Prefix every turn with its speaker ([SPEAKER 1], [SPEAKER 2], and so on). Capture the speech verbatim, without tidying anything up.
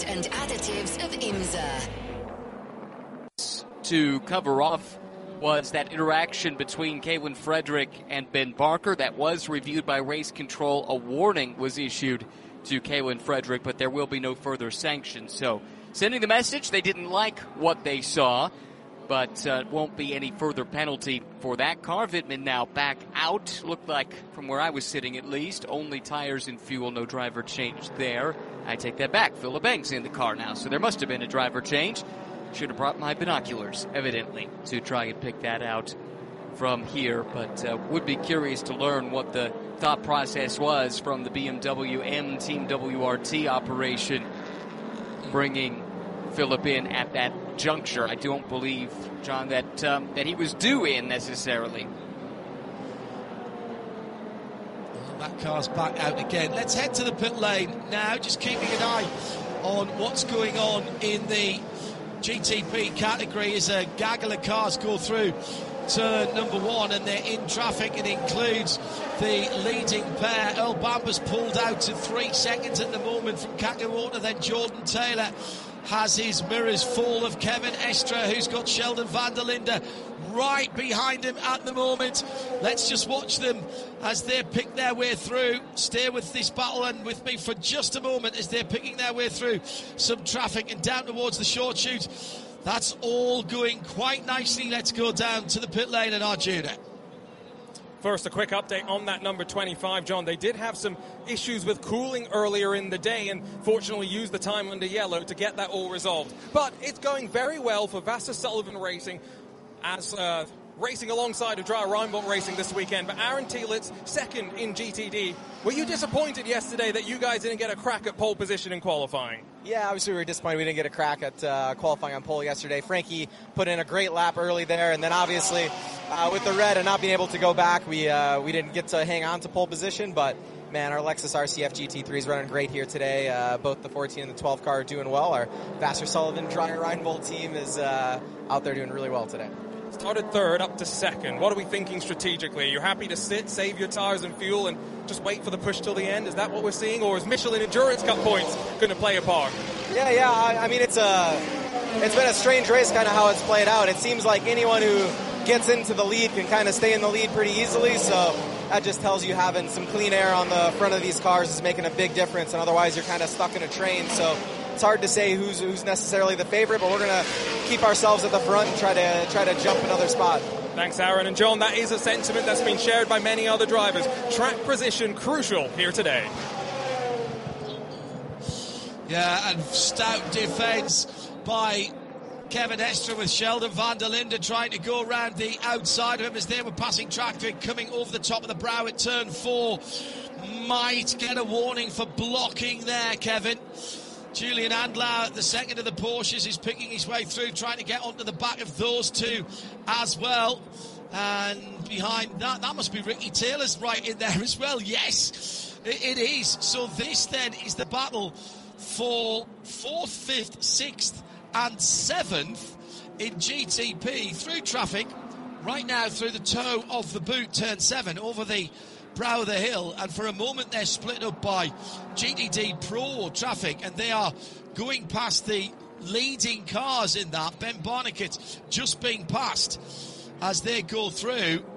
[SPEAKER 1] Paint and Additives of IMSA.
[SPEAKER 2] To cover off was that interaction between Kaylin Frederick and Ben Barker that was reviewed by Race Control. A warning was issued to Kaylin Frederick, but there will be no further sanctions. So sending the message, they didn't like what they saw, but uh, won't be any further penalty for that car. Wittmann now back out. Looked like, from where I was sitting at least, only tires and fuel, no driver change there. I take that back. Philip Eng's in the car now, so there must have been a driver change. Should have brought my binoculars, evidently, to try and pick that out from here, but uh, would be curious to learn what the thought process was from the B M W M Team W R T operation, bringing Philip in at that juncture. I don't believe, John, that um, that he was due in necessarily.
[SPEAKER 3] Well, that car's back out again. Let's head to the pit lane now, just keeping an eye on what's going on in the G T P category as a gaggle of cars go through turn number one, and they're in traffic. It includes the leading pair. Earl Bamber's pulled out to three seconds at the moment from Kakawota. Then Jordan Taylor has his mirrors full of Kevin Estre, who's got Sheldon van der Linde right behind him at the moment. Let's just watch them as they pick their way through. Stay with this battle and with me for just a moment as they're picking their way through some traffic and down towards the short chute. That's all going quite nicely. Let's go down to the pit lane in Arjuna.
[SPEAKER 4] First, a quick update on that number twenty-five, John. They did have some issues with cooling earlier in the day and fortunately used the time under yellow to get that all resolved. But it's going very well for Vasser Sullivan Racing as uh, racing alongside of Dreyer Reinbold Racing this weekend. But Aaron Telitz, second in G T D. Were you disappointed yesterday that you guys didn't get a crack at pole position in qualifying?
[SPEAKER 5] Yeah, obviously we were disappointed we didn't get a crack at uh, qualifying on pole yesterday. Frankie put in a great lap early there, and then obviously uh, with the red and not being able to go back, we uh, we didn't get to hang on to pole position. But man, our Lexus R C F G T three is running great here today. Uh, both the fourteen and the twelve car are doing well. Our Vasser Sullivan Dreyer Reinbold team is uh, out there doing really well today.
[SPEAKER 4] Started third, up to second. What are we thinking strategically? You're happy to sit, save your tires and fuel, and just wait for the push till the end? Is that what we're seeing, or is Michelin Endurance Cup points going to play a part?
[SPEAKER 5] Yeah, yeah. I, I mean, it's a, it's been a strange race, kind of how it's played out. It seems like anyone who gets into the lead can kind of stay in the lead pretty easily. So that just tells you having some clean air on the front of these cars is making a big difference, and otherwise you're kind of stuck in a train. So it's hard to say who's who's necessarily the favorite, but we're going to keep ourselves at the front and try to try to jump another spot.
[SPEAKER 4] Thanks, Aaron. And John, that is a sentiment that's been shared by many other drivers. Track position crucial here today.
[SPEAKER 3] Yeah, and stout defence by Kevin Estre with Sheldon van der Linde trying to go around the outside of him as they were passing traffic coming over the top of the brow at turn four. Might get a warning for blocking there, Kevin. Julian Andlau, the second of the Porsches, is picking his way through, trying to get onto the back of those two as well. And behind that, that must be Ricky Taylor's right in there as well. Yes, it, it is. So this then is the battle for fourth, fifth, sixth and seventh in G T P through traffic right now through the toe of the boot, turn seven, over the brow of the hill, and for a moment they're split up by G T D Pro traffic, and they are going past the leading cars in that. Ben Barnicat just being passed as they go through.